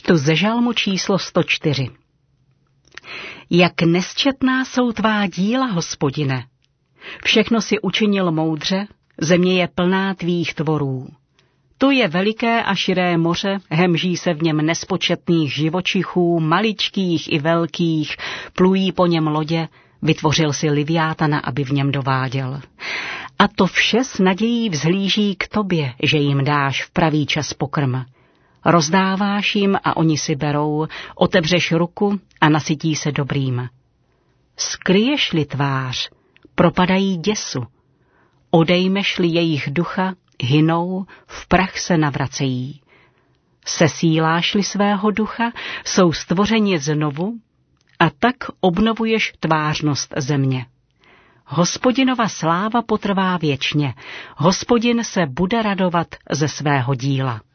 Čtu ze žalmu číslo 104. Jak nesčetná jsou tvá díla, Hospodine. Všechno si učinil moudře, země je plná tvých tvorů. To je veliké a širé moře, hemží se v něm nespočetných živočichů, maličkých i velkých, plují po něm lodě, vytvořil si Liviátana, aby v něm dováděl. A to vše s nadějí vzhlíží k tobě, že jim dáš v pravý čas pokrm. Rozdáváš jim a oni si berou, otevřeš ruku a nasytí se dobrým. Skryješ-li tvář, propadají děsu. Odejmeš-li jejich ducha, hynou, v prach se navracejí. Sesíláš-li svého ducha, jsou stvořeni znovu a tak obnovuješ tvářnost země. Hospodinova sláva potrvá věčně, Hospodin se bude radovat ze svého díla.